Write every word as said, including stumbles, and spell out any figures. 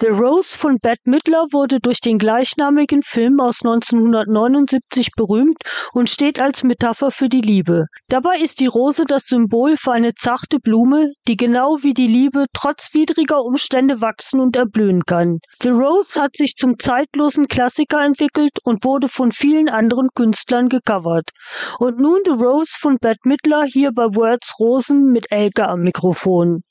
The Rose von Bette Midler wurde durch den gleichnamigen Film aus neunzehnhundertneunundsiebzig berühmt und steht als Metapher für die Liebe. Dabei ist die Rose das Symbol für eine zarte Blume, die genau wie die Liebe trotz widriger Umstände wachsen und erblühen kann. The Rose hat sich zum zeitlosen Klassiker entwickelt und wurde von vielen anderen Künstlern gecovert. Und nun The Rose von Bette Midler hier bei Words Rosen mit Elke am Mikrofon.